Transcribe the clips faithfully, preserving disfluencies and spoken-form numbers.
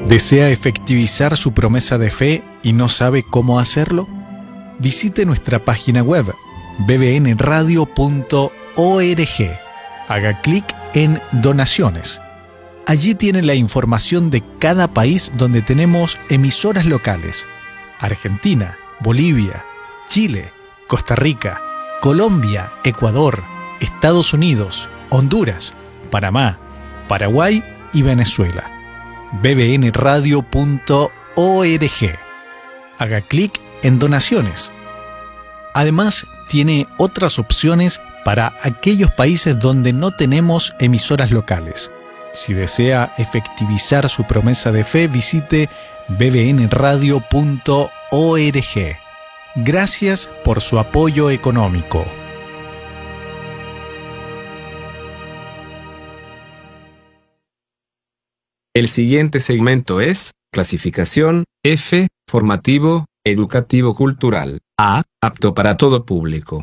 ¿Desea efectivizar su promesa de fe y no sabe cómo hacerlo? Visite nuestra página web b b n radio punto org. Haga clic en Donaciones. Allí tiene la información de cada país donde tenemos emisoras locales: Argentina, Bolivia, Chile, Costa Rica, Colombia, Ecuador, Estados Unidos, Honduras, Panamá, Paraguay y Venezuela. b b n radio punto org. Haga clic en Donaciones. Además, tiene otras opciones para aquellos países donde no tenemos emisoras locales. Si desea efectivizar su promesa de fe, visite b b n radio punto org. Gracias por su apoyo económico. El siguiente segmento es clasificación F, formativo, educativo cultural. A, apto para todo público.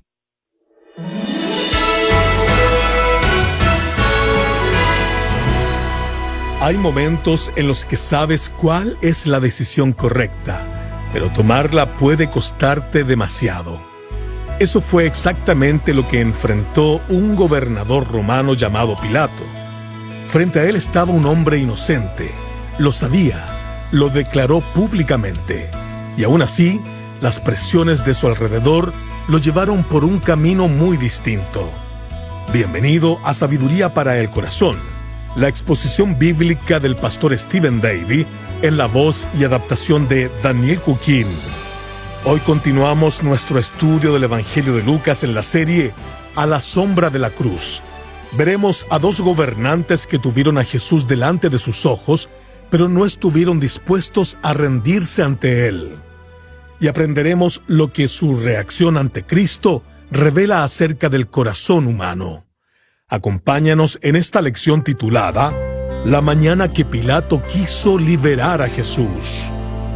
Hay momentos en los que sabes cuál es la decisión correcta, pero tomarla puede costarte demasiado. Eso fue exactamente lo que enfrentó un gobernador romano llamado Pilato. Frente a él estaba un hombre inocente. Lo sabía, lo declaró públicamente, y aún así, las presiones de su alrededor lo llevaron por un camino muy distinto. Bienvenido a Sabiduría para el Corazón, la exposición bíblica del pastor Stephen Davey en la voz y adaptación de Daniel Cuquín. Hoy continuamos nuestro estudio del Evangelio de Lucas en la serie A la sombra de la cruz. Veremos a dos gobernantes que tuvieron a Jesús delante de sus ojos, pero no estuvieron dispuestos a rendirse ante Él. Y aprenderemos lo que su reacción ante Cristo revela acerca del corazón humano. Acompáñanos en esta lección titulada La mañana que Pilato quiso liberar a Jesús.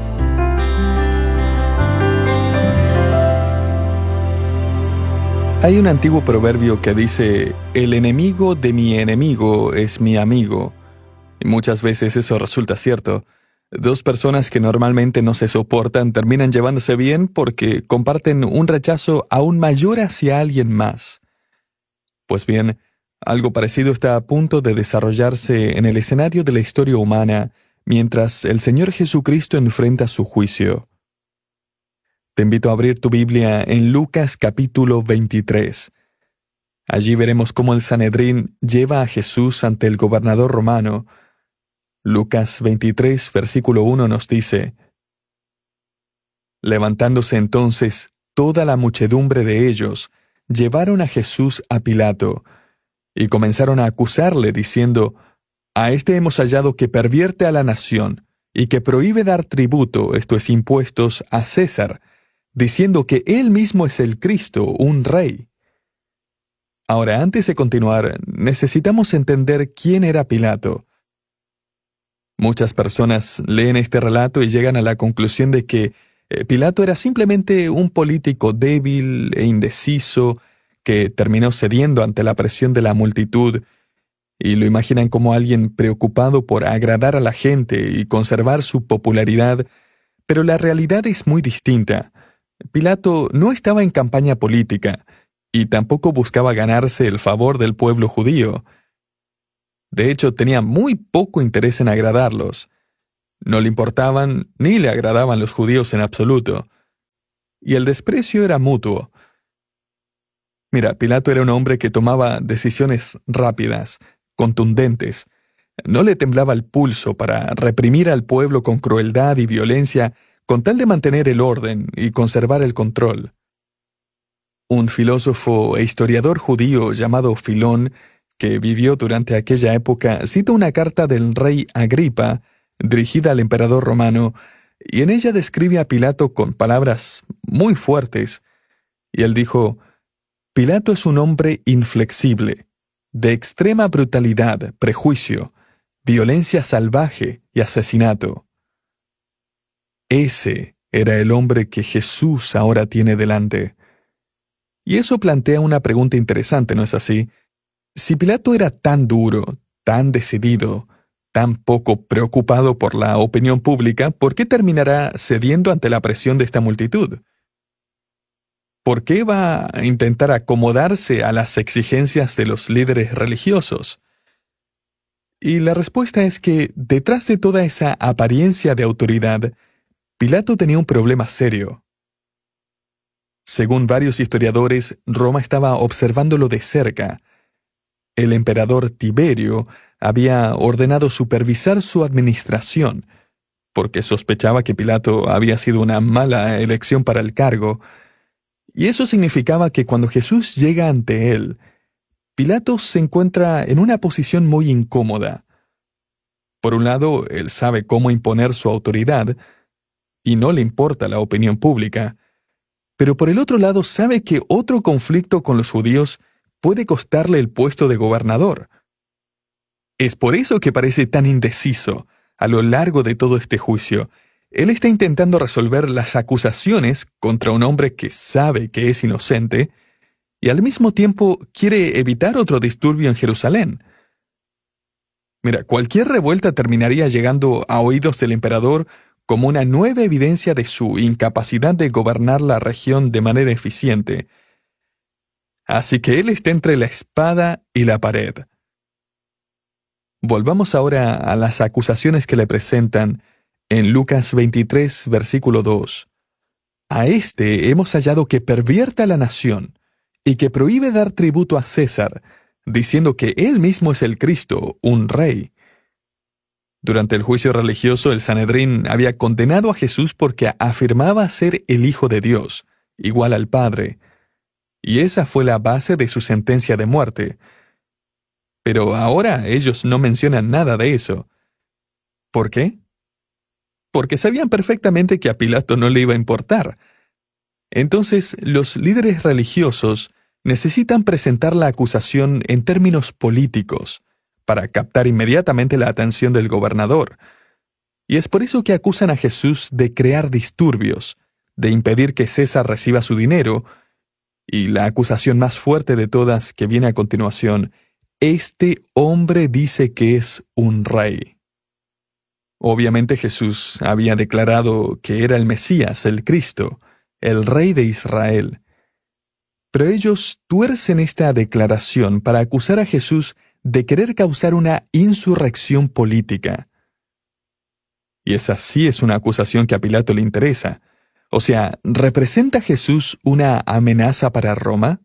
Hay un antiguo proverbio que dice: el enemigo de mi enemigo es mi amigo. Y muchas veces eso resulta cierto. Dos personas que normalmente no se soportan terminan llevándose bien porque comparten un rechazo aún mayor hacia alguien más. Pues bien, algo parecido está a punto de desarrollarse en el escenario de la historia humana mientras el Señor Jesucristo enfrenta su juicio. Te invito a abrir tu Biblia en Lucas capítulo veintitrés. Allí veremos cómo el Sanedrín lleva a Jesús ante el gobernador romano. Lucas veintitrés, versículo uno nos dice: Levantándose entonces toda la muchedumbre de ellos, llevaron a Jesús a Pilato, y comenzaron a acusarle, diciendo: A este hemos hallado que pervierte a la nación, y que prohíbe dar tributo, esto es, impuestos, a César, diciendo que él mismo es el Cristo, un rey. Ahora, antes de continuar, necesitamos entender quién era Pilato. Muchas personas leen este relato y llegan a la conclusión de que eh, Pilato era simplemente un político débil e indeciso que terminó cediendo ante la presión de la multitud, y lo imaginan como alguien preocupado por agradar a la gente y conservar su popularidad, pero la realidad es muy distinta. Pilato no estaba en campaña política, y tampoco buscaba ganarse el favor del pueblo judío. De hecho, tenía muy poco interés en agradarlos. No le importaban ni le agradaban los judíos en absoluto. Y el desprecio era mutuo. Mira, Pilato era un hombre que tomaba decisiones rápidas, contundentes. No le temblaba el pulso para reprimir al pueblo con crueldad y violencia con tal de mantener el orden y conservar el control. Un filósofo e historiador judío llamado Filón, que vivió durante aquella época, cita una carta del rey Agripa, dirigida al emperador romano, y en ella describe a Pilato con palabras muy fuertes. Y él dijo: Pilato es un hombre inflexible, de extrema brutalidad, prejuicio, violencia salvaje y asesinato. Ese era el hombre que Jesús ahora tiene delante. Y eso plantea una pregunta interesante, ¿no es así? Si Pilato era tan duro, tan decidido, tan poco preocupado por la opinión pública, ¿por qué terminará cediendo ante la presión de esta multitud? ¿Por qué va a intentar acomodarse a las exigencias de los líderes religiosos? Y la respuesta es que, detrás de toda esa apariencia de autoridad, Pilato tenía un problema serio. Según varios historiadores, Roma estaba observándolo de cerca. El emperador Tiberio había ordenado supervisar su administración, porque sospechaba que Pilato había sido una mala elección para el cargo, y eso significaba que cuando Jesús llega ante él, Pilato se encuentra en una posición muy incómoda. Por un lado, él sabe cómo imponer su autoridad, y no le importa la opinión pública, pero por el otro lado sabe que otro conflicto con los judíos puede costarle el puesto de gobernador. Es por eso que parece tan indeciso a lo largo de todo este juicio. Él está intentando resolver las acusaciones contra un hombre que sabe que es inocente y al mismo tiempo quiere evitar otro disturbio en Jerusalén. Mira, cualquier revuelta terminaría llegando a oídos del emperador como una nueva evidencia de su incapacidad de gobernar la región de manera eficiente. Así que él está entre la espada y la pared. Volvamos ahora a las acusaciones que le presentan en Lucas veintitrés, versículo dos. A este hemos hallado que pervierte a la nación y que prohíbe dar tributo a César, diciendo que él mismo es el Cristo, un rey. Durante el juicio religioso, el Sanedrín había condenado a Jesús porque afirmaba ser el Hijo de Dios, igual al Padre, y esa fue la base de su sentencia de muerte. Pero ahora ellos no mencionan nada de eso. ¿Por qué? Porque sabían perfectamente que a Pilato no le iba a importar. Entonces, los líderes religiosos necesitan presentar la acusación en términos políticos, para captar inmediatamente la atención del gobernador. Y es por eso que acusan a Jesús de crear disturbios, de impedir que César reciba su dinero, y la acusación más fuerte de todas que viene a continuación: este hombre dice que es un rey. Obviamente Jesús había declarado que era el Mesías, el Cristo, el Rey de Israel. Pero ellos tuercen esta declaración para acusar a Jesús de querer causar una insurrección política. Y esa sí es una acusación que a Pilato le interesa. O sea, ¿representa Jesús una amenaza para Roma?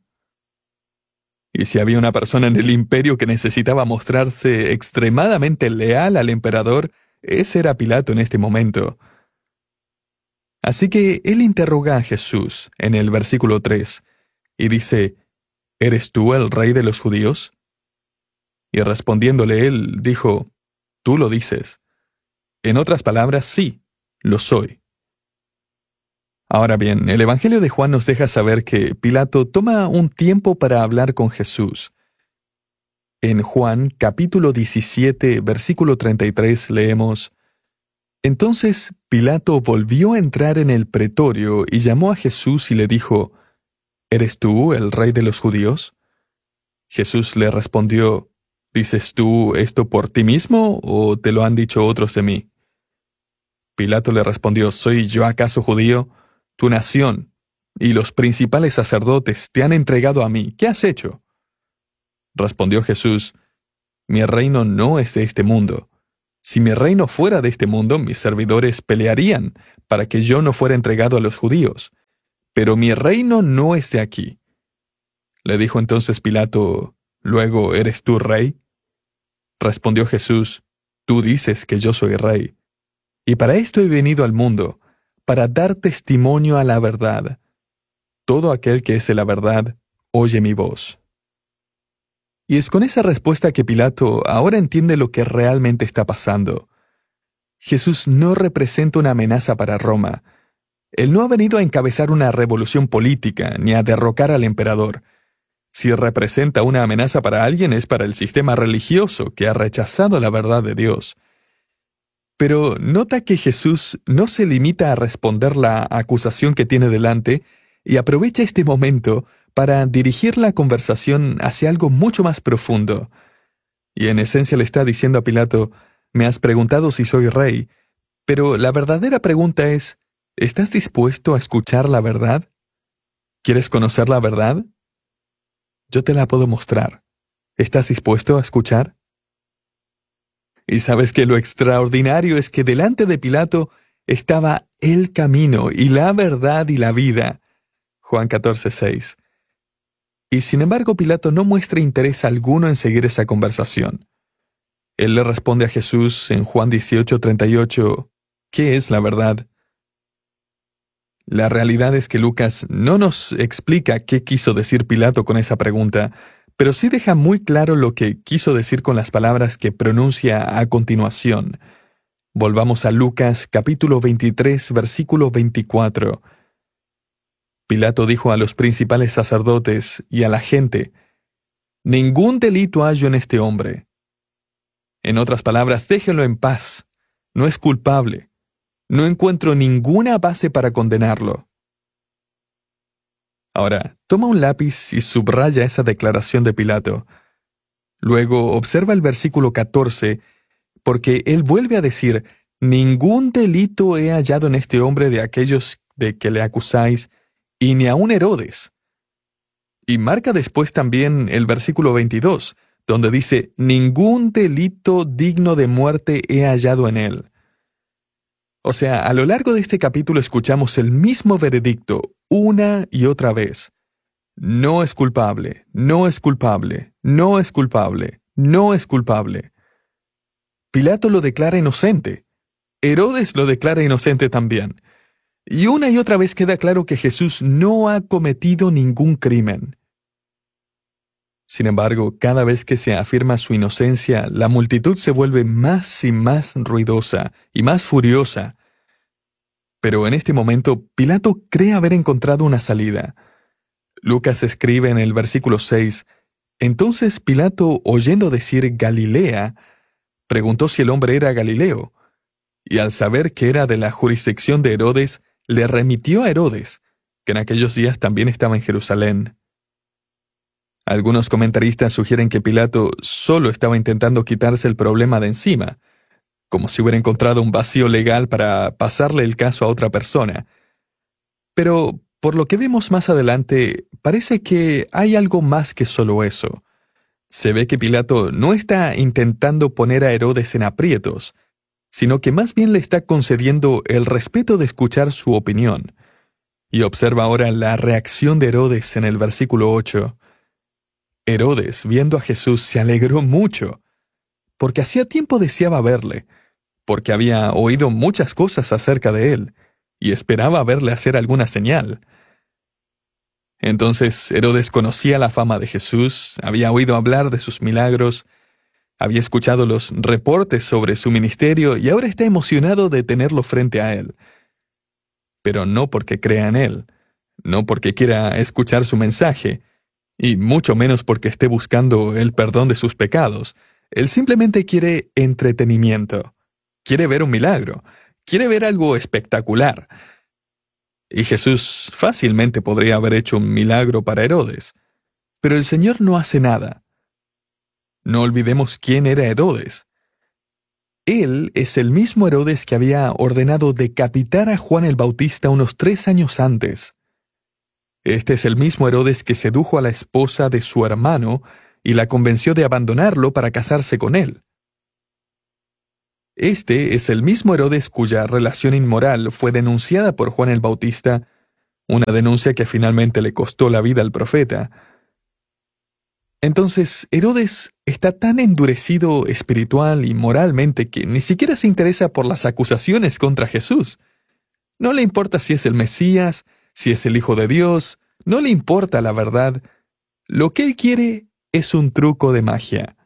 Y si había una persona en el imperio que necesitaba mostrarse extremadamente leal al emperador, ese era Pilato en este momento. Así que él interroga a Jesús en el versículo tres y dice: ¿Eres tú el rey de los judíos? Y respondiéndole él, dijo: Tú lo dices. En otras palabras, sí, lo soy. Ahora bien, el Evangelio de Juan nos deja saber que Pilato toma un tiempo para hablar con Jesús. En Juan, capítulo diecisiete, versículo treinta y tres, leemos: Entonces Pilato volvió a entrar en el pretorio y llamó a Jesús y le dijo: ¿Eres tú el rey de los judíos? Jesús le respondió: ¿Dices tú esto por ti mismo o te lo han dicho otros de mí? Pilato le respondió: ¿Soy yo acaso judío? Tu nación y los principales sacerdotes te han entregado a mí. ¿Qué has hecho? Respondió Jesús: Mi reino no es de este mundo. Si mi reino fuera de este mundo, mis servidores pelearían para que yo no fuera entregado a los judíos. Pero mi reino no es de aquí. Le dijo entonces Pilato: ¿Luego eres tú rey? Respondió Jesús: Tú dices que yo soy rey. Y para esto he venido al mundo, para dar testimonio a la verdad. Todo aquel que es de la verdad, oye mi voz. Y es con esa respuesta que Pilato ahora entiende lo que realmente está pasando. Jesús no representa una amenaza para Roma. Él no ha venido a encabezar una revolución política ni a derrocar al emperador. Si representa una amenaza para alguien, es para el sistema religioso que ha rechazado la verdad de Dios. Pero nota que Jesús no se limita a responder la acusación que tiene delante y aprovecha este momento para dirigir la conversación hacia algo mucho más profundo. Y en esencia le está diciendo a Pilato: Me has preguntado si soy rey, pero la verdadera pregunta es, ¿estás dispuesto a escuchar la verdad? ¿Quieres conocer la verdad? Yo te la puedo mostrar. ¿Estás dispuesto a escuchar? Y sabes que lo extraordinario es que delante de Pilato estaba el camino y la verdad y la vida. Juan catorce, seis. Y sin embargo Pilato no muestra interés alguno en seguir esa conversación. Él le responde a Jesús en Juan dieciocho, treinta y ocho, ¿qué es la verdad? La realidad es que Lucas no nos explica qué quiso decir Pilato con esa pregunta, pero sí deja muy claro lo que quiso decir con las palabras que pronuncia a continuación. Volvamos a Lucas capítulo veintitrés, versículo veinticuatro. Pilato dijo a los principales sacerdotes y a la gente, «Ningún delito hallo en este hombre». En otras palabras, déjenlo en paz. No es culpable. No encuentro ninguna base para condenarlo. Ahora, toma un lápiz y subraya esa declaración de Pilato. Luego observa el versículo catorce, porque él vuelve a decir, «Ningún delito he hallado en este hombre de aquellos de que le acusáis, y ni aun Herodes». Y marca después también el versículo veintidós, donde dice, «Ningún delito digno de muerte he hallado en él». O sea, a lo largo de este capítulo escuchamos el mismo veredicto una y otra vez. No es culpable, no es culpable, no es culpable, no es culpable. Pilato lo declara inocente. Herodes lo declara inocente también. Y una y otra vez queda claro que Jesús no ha cometido ningún crimen. Sin embargo, cada vez que se afirma su inocencia, la multitud se vuelve más y más ruidosa y más furiosa. Pero en este momento, Pilato cree haber encontrado una salida. Lucas escribe en el versículo seis, «Entonces Pilato, oyendo decir Galilea, preguntó si el hombre era Galileo, y al saber que era de la jurisdicción de Herodes, le remitió a Herodes, que en aquellos días también estaba en Jerusalén». Algunos comentaristas sugieren que Pilato solo estaba intentando quitarse el problema de encima, como si hubiera encontrado un vacío legal para pasarle el caso a otra persona. Pero, por lo que vemos más adelante, parece que hay algo más que solo eso. Se ve que Pilato no está intentando poner a Herodes en aprietos, sino que más bien le está concediendo el respeto de escuchar su opinión. Y observa ahora la reacción de Herodes en el versículo ocho. Herodes, viendo a Jesús, se alegró mucho, porque hacía tiempo deseaba verle, porque había oído muchas cosas acerca de él, y esperaba verle hacer alguna señal. Entonces Herodes conocía la fama de Jesús, había oído hablar de sus milagros, había escuchado los reportes sobre su ministerio y ahora está emocionado de tenerlo frente a él. Pero no porque crea en él, no porque quiera escuchar su mensaje, y mucho menos porque esté buscando el perdón de sus pecados. Él simplemente quiere entretenimiento. Quiere ver un milagro. Quiere ver algo espectacular. Y Jesús fácilmente podría haber hecho un milagro para Herodes. Pero el Señor no hace nada. No olvidemos quién era Herodes. Él es el mismo Herodes que había ordenado decapitar a Juan el Bautista unos tres años antes. Este es el mismo Herodes que sedujo a la esposa de su hermano y la convenció de abandonarlo para casarse con él. Este es el mismo Herodes cuya relación inmoral fue denunciada por Juan el Bautista, una denuncia que finalmente le costó la vida al profeta. Entonces, Herodes está tan endurecido espiritual y moralmente que ni siquiera se interesa por las acusaciones contra Jesús. No le importa si es el Mesías, si es el Hijo de Dios, no le importa la verdad. Lo que él quiere es un truco de magia.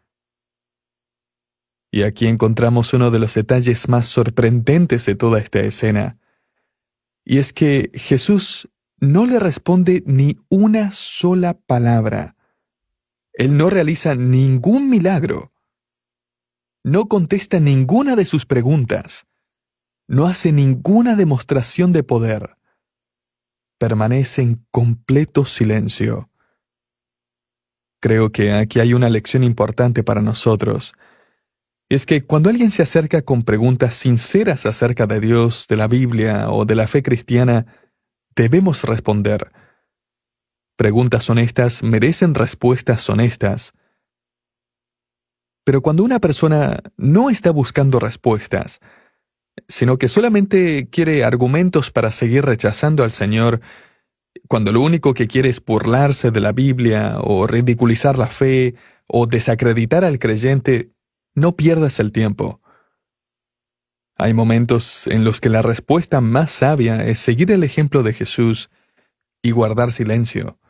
Y aquí encontramos uno de los detalles más sorprendentes de toda esta escena. Y es que Jesús no le responde ni una sola palabra. Él no realiza ningún milagro. No contesta ninguna de sus preguntas. No hace ninguna demostración de poder. Permanece en completo silencio. Creo que aquí hay una lección importante para nosotros. es que cuando alguien se acerca con preguntas sinceras acerca de Dios, de la Biblia o de la fe cristiana, debemos responder. Preguntas honestas merecen respuestas honestas. Pero cuando una persona no está buscando respuestas, sino que solamente quiere argumentos para seguir rechazando al Señor, cuando lo único que quiere es burlarse de la Biblia o ridiculizar la fe o desacreditar al creyente, no pierdas el tiempo. Hay momentos en los que la respuesta más sabia es seguir el ejemplo de Jesús y guardar silencio.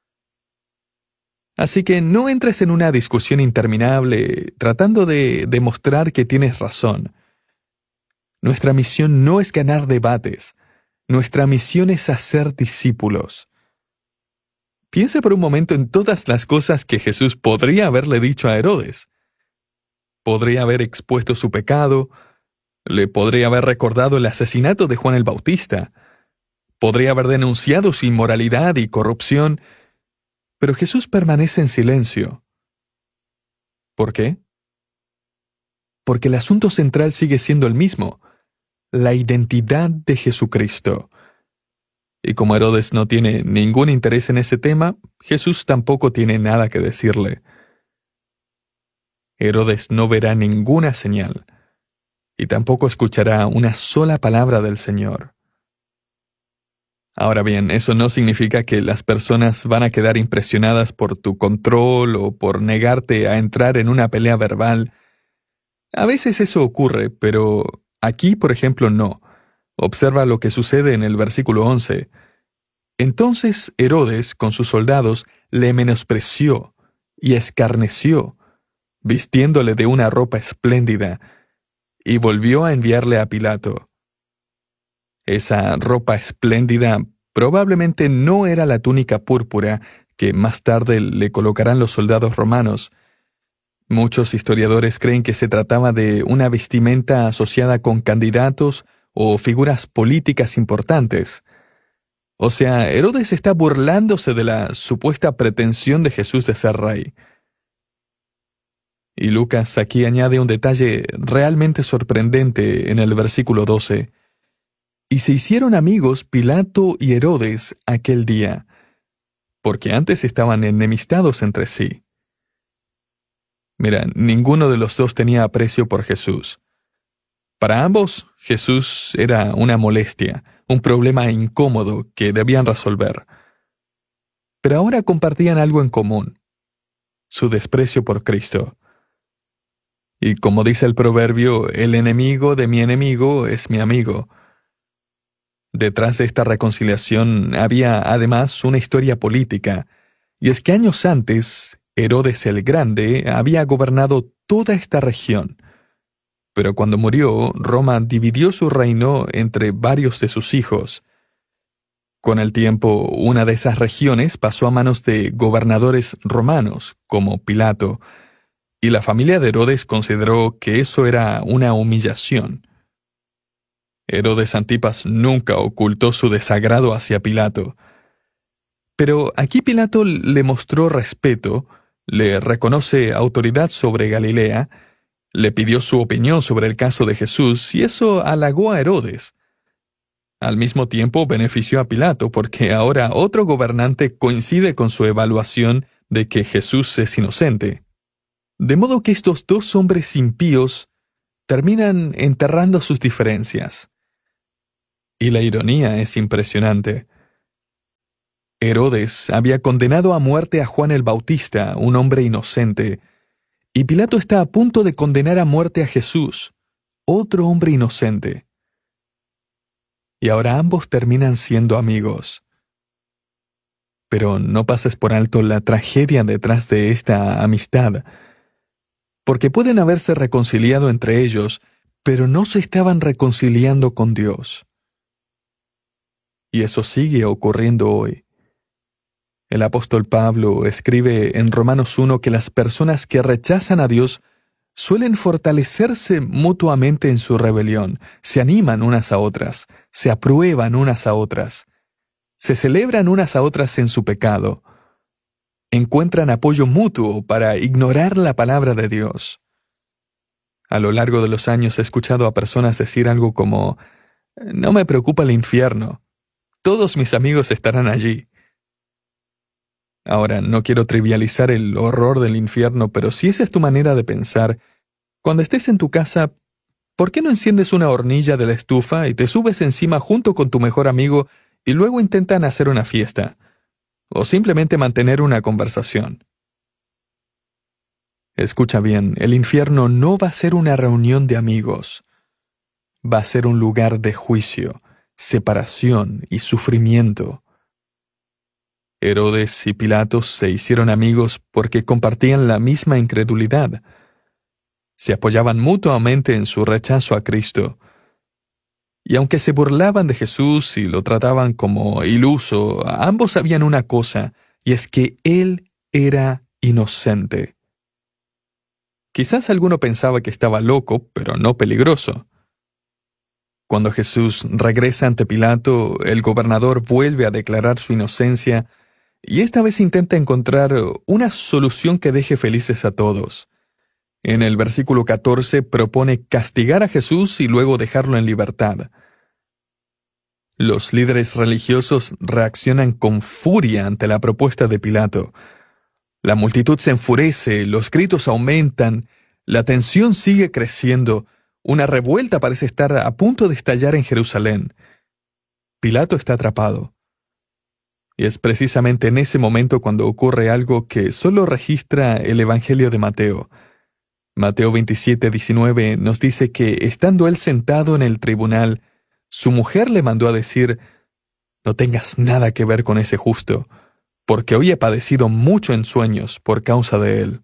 Así que no entres en una discusión interminable tratando de demostrar que tienes razón. Nuestra misión no es ganar debates. Nuestra misión es hacer discípulos. Piensa por un momento en todas las cosas que Jesús podría haberle dicho a Herodes. Podría haber expuesto su pecado, le podría haber recordado el asesinato de Juan el Bautista, podría haber denunciado su inmoralidad y corrupción, pero Jesús permanece en silencio. ¿Por qué? Porque el asunto central sigue siendo el mismo, la identidad de Jesucristo. Y como Herodes no tiene ningún interés en ese tema, Jesús tampoco tiene nada que decirle. Herodes no verá ninguna señal, y tampoco escuchará una sola palabra del Señor. Ahora bien, eso no significa que las personas van a quedar impresionadas por tu control o por negarte a entrar en una pelea verbal. A veces eso ocurre, pero aquí, por ejemplo, no. Observa lo que sucede en el versículo once. Entonces Herodes, con sus soldados, le menospreció y escarneció, vistiéndole de una ropa espléndida, y volvió a enviarle a Pilato. Esa ropa espléndida probablemente no era la túnica púrpura que más tarde le colocarán los soldados romanos. Muchos historiadores creen que se trataba de una vestimenta asociada con candidatos o figuras políticas importantes. O sea, Herodes está burlándose de la supuesta pretensión de Jesús de ser rey. Y Lucas aquí añade un detalle realmente sorprendente en el versículo doce. Y se hicieron amigos Pilato y Herodes aquel día, porque antes estaban enemistados entre sí. Mira, ninguno de los dos tenía aprecio por Jesús. Para ambos, Jesús era una molestia, un problema incómodo que debían resolver. Pero ahora compartían algo en común: su desprecio por Cristo. Y como dice el proverbio, el enemigo de mi enemigo es mi amigo. Detrás de esta reconciliación había además una historia política, y es que años antes, Herodes el Grande había gobernado toda esta región. Pero cuando murió, Roma dividió su reino entre varios de sus hijos. Con el tiempo, una de esas regiones pasó a manos de gobernadores romanos, como Pilato, y la familia de Herodes consideró que eso era una humillación. Herodes Antipas nunca ocultó su desagrado hacia Pilato. Pero aquí Pilato le mostró respeto, le reconoce autoridad sobre Galilea, le pidió su opinión sobre el caso de Jesús, y eso halagó a Herodes. Al mismo tiempo benefició a Pilato, porque ahora otro gobernante coincide con su evaluación de que Jesús es inocente. De modo que estos dos hombres impíos terminan enterrando sus diferencias. Y la ironía es impresionante. Herodes había condenado a muerte a Juan el Bautista, un hombre inocente, y Pilato está a punto de condenar a muerte a Jesús, otro hombre inocente. Y ahora ambos terminan siendo amigos. Pero no pases por alto la tragedia detrás de esta amistad, porque pueden haberse reconciliado entre ellos, pero no se estaban reconciliando con Dios. Y eso sigue ocurriendo hoy. El apóstol Pablo escribe en Romanos uno que las personas que rechazan a Dios suelen fortalecerse mutuamente en su rebelión, se animan unas a otras, se aprueban unas a otras, se celebran unas a otras en su pecado, encuentran apoyo mutuo para ignorar la palabra de Dios. A lo largo de los años he escuchado a personas decir algo como, no me preocupa el infierno, todos mis amigos estarán allí. Ahora, no quiero trivializar el horror del infierno, pero si esa es tu manera de pensar, cuando estés en tu casa, ¿por qué no enciendes una hornilla de la estufa y te subes encima junto con tu mejor amigo y luego intentan hacer una fiesta? O simplemente mantener una conversación. Escucha bien, el infierno no va a ser una reunión de amigos. Va a ser un lugar de juicio, separación y sufrimiento. Herodes y Pilatos se hicieron amigos porque compartían la misma incredulidad. Se apoyaban mutuamente en su rechazo a Cristo. Y aunque se burlaban de Jesús y lo trataban como iluso, ambos sabían una cosa, y es que Él era inocente. Quizás alguno pensaba que estaba loco, pero no peligroso. Cuando Jesús regresa ante Pilato, el gobernador vuelve a declarar su inocencia, y esta vez intenta encontrar una solución que deje felices a todos. En el versículo catorce propone castigar a Jesús y luego dejarlo en libertad. Los líderes religiosos reaccionan con furia ante la propuesta de Pilato. La multitud se enfurece, los gritos aumentan, la tensión sigue creciendo, una revuelta parece estar a punto de estallar en Jerusalén. Pilato está atrapado. Y es precisamente en ese momento cuando ocurre algo que solo registra el Evangelio de Mateo. Mateo veintisiete, diecinueve nos dice que, estando él sentado en el tribunal, su mujer le mandó a decir, «No tengas nada que ver con ese justo, porque hoy he padecido mucho en sueños por causa de él».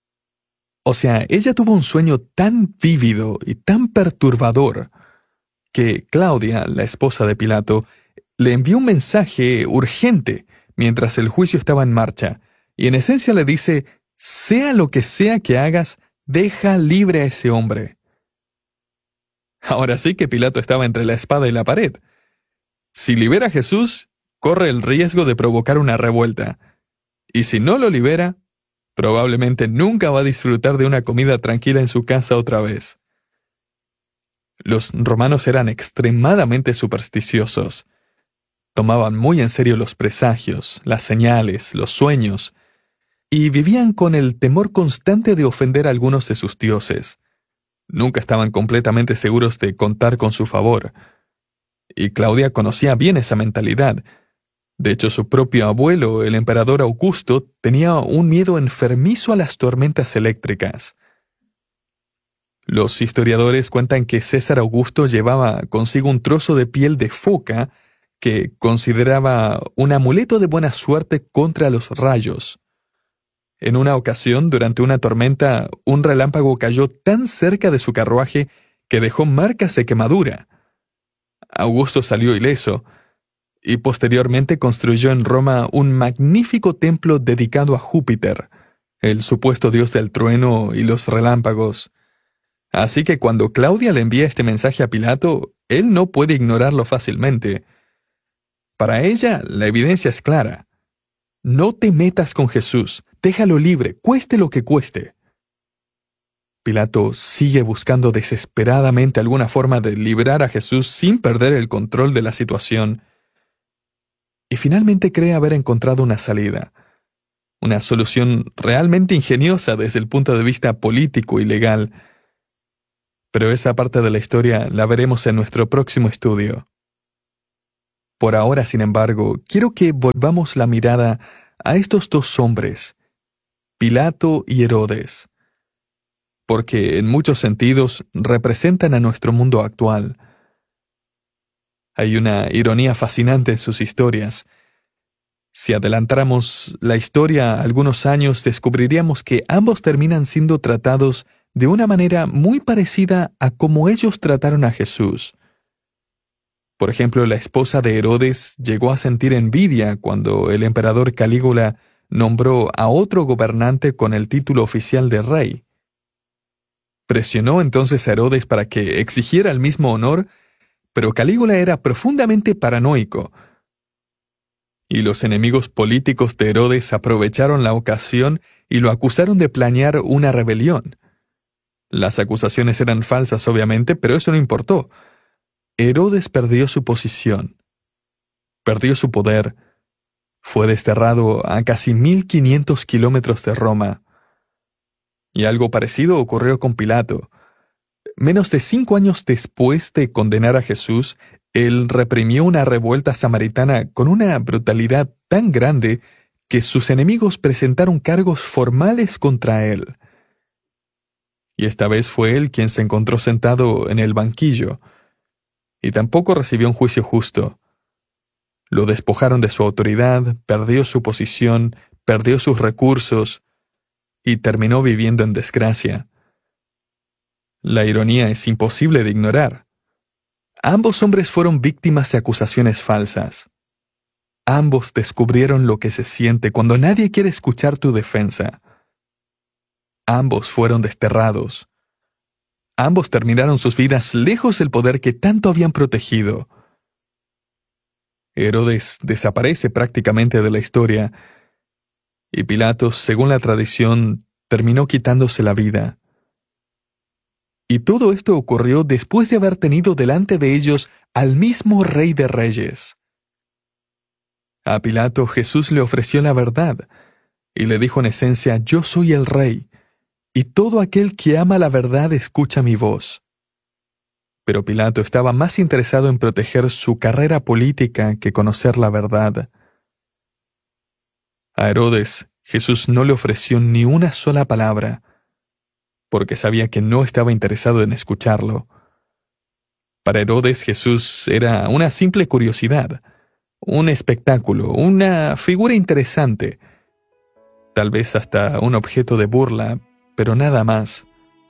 O sea, ella tuvo un sueño tan vívido y tan perturbador que Claudia, la esposa de Pilato, le envió un mensaje urgente mientras el juicio estaba en marcha, y en esencia le dice, «Sea lo que sea que hagas, deja libre a ese hombre». Ahora sí que Pilato estaba entre la espada y la pared. Si libera a Jesús, corre el riesgo de provocar una revuelta. Y si no lo libera, probablemente nunca va a disfrutar de una comida tranquila en su casa otra vez. Los romanos eran extremadamente supersticiosos. Tomaban muy en serio los presagios, las señales, los sueños, y vivían con el temor constante de ofender a algunos de sus dioses. Nunca estaban completamente seguros de contar con su favor. Y Claudia conocía bien esa mentalidad. De hecho, su propio abuelo, el emperador Augusto, tenía un miedo enfermizo a las tormentas eléctricas. Los historiadores cuentan que César Augusto llevaba consigo un trozo de piel de foca que consideraba un amuleto de buena suerte contra los rayos. En una ocasión, durante una tormenta, un relámpago cayó tan cerca de su carruaje que dejó marcas de quemadura. Augusto salió ileso, y posteriormente construyó en Roma un magnífico templo dedicado a Júpiter, el supuesto dios del trueno y los relámpagos. Así que cuando Claudia le envía este mensaje a Pilato, él no puede ignorarlo fácilmente. Para ella, la evidencia es clara. No te metas con Jesús, déjalo libre, cueste lo que cueste. Pilato sigue buscando desesperadamente alguna forma de liberar a Jesús sin perder el control de la situación. Y finalmente cree haber encontrado una salida. Una solución realmente ingeniosa desde el punto de vista político y legal. Pero esa parte de la historia la veremos en nuestro próximo estudio. Por ahora, sin embargo, quiero que volvamos la mirada a estos dos hombres, Pilato y Herodes, porque en muchos sentidos representan a nuestro mundo actual. Hay una ironía fascinante en sus historias. Si adelantáramos la historia algunos años, descubriríamos que ambos terminan siendo tratados de una manera muy parecida a como ellos trataron a Jesús. Por ejemplo, la esposa de Herodes llegó a sentir envidia cuando el emperador Calígula nombró a otro gobernante con el título oficial de rey. Presionó entonces a Herodes para que exigiera el mismo honor, pero Calígula era profundamente paranoico. Y los enemigos políticos de Herodes aprovecharon la ocasión y lo acusaron de planear una rebelión. Las acusaciones eran falsas, obviamente, pero eso no importó. Herodes perdió su posición, perdió su poder, fue desterrado a casi mil quinientos kilómetros de Roma. Y algo parecido ocurrió con Pilato. Menos de cinco años después de condenar a Jesús, él reprimió una revuelta samaritana con una brutalidad tan grande que sus enemigos presentaron cargos formales contra él. Y esta vez fue él quien se encontró sentado en el banquillo, y tampoco recibió un juicio justo. Lo despojaron de su autoridad, perdió su posición, perdió sus recursos, y terminó viviendo en desgracia. La ironía es imposible de ignorar. Ambos hombres fueron víctimas de acusaciones falsas. Ambos descubrieron lo que se siente cuando nadie quiere escuchar tu defensa. Ambos fueron desterrados. Ambos terminaron sus vidas lejos del poder que tanto habían protegido. Herodes desaparece prácticamente de la historia, y Pilatos, según la tradición, terminó quitándose la vida. Y todo esto ocurrió después de haber tenido delante de ellos al mismo Rey de Reyes. A Pilato Jesús le ofreció la verdad, y le dijo en esencia: yo soy el Rey, y todo aquel que ama la verdad escucha mi voz. Pero Pilato estaba más interesado en proteger su carrera política que conocer la verdad. A Herodes, Jesús no le ofreció ni una sola palabra, porque sabía que no estaba interesado en escucharlo. Para Herodes, Jesús era una simple curiosidad, un espectáculo, una figura interesante, tal vez hasta un objeto de burla, pero nada más.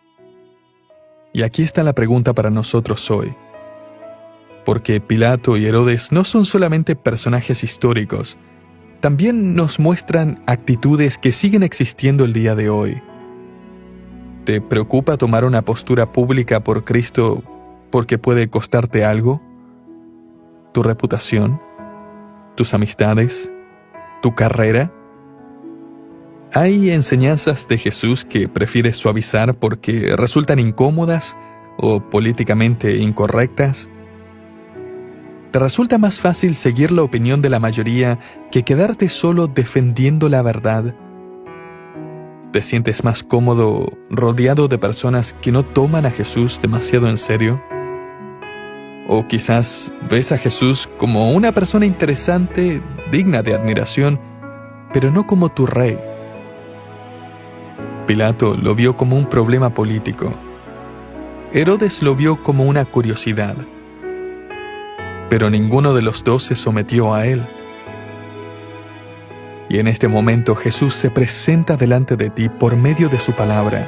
Y aquí está la pregunta para nosotros hoy. Porque Pilato y Herodes no son solamente personajes históricos, también nos muestran actitudes que siguen existiendo el día de hoy. ¿Te preocupa tomar una postura pública por Cristo porque puede costarte algo? ¿Tu reputación? ¿Tus amistades? ¿Tu carrera? ¿Hay enseñanzas de Jesús que prefieres suavizar porque resultan incómodas o políticamente incorrectas? ¿Te resulta más fácil seguir la opinión de la mayoría que quedarte solo defendiendo la verdad? ¿Te sientes más cómodo rodeado de personas que no toman a Jesús demasiado en serio? ¿O quizás ves a Jesús como una persona interesante, digna de admiración, pero no como tu rey? Pilato lo vio como un problema político. Herodes lo vio como una curiosidad. Pero ninguno de los dos se sometió a él. Y en este momento Jesús se presenta delante de ti por medio de su palabra.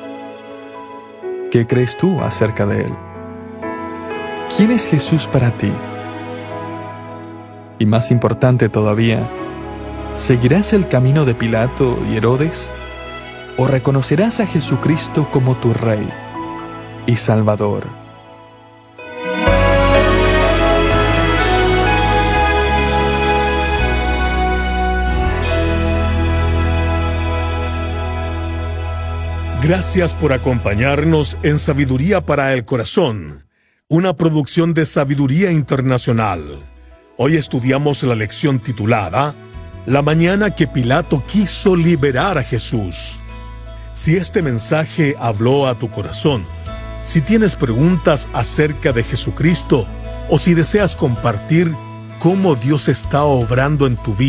¿Qué crees tú acerca de él? ¿Quién es Jesús para ti? Y más importante todavía, ¿seguirás el camino de Pilato y Herodes? ¿O reconocerás a Jesucristo como tu Rey y Salvador? Gracias por acompañarnos en Sabiduría para el Corazón, una producción de Sabiduría Internacional. Hoy estudiamos la lección titulada La mañana que Pilato quiso liberar a Jesús. Si este mensaje habló a tu corazón, si tienes preguntas acerca de Jesucristo o si deseas compartir cómo Dios está obrando en tu vida,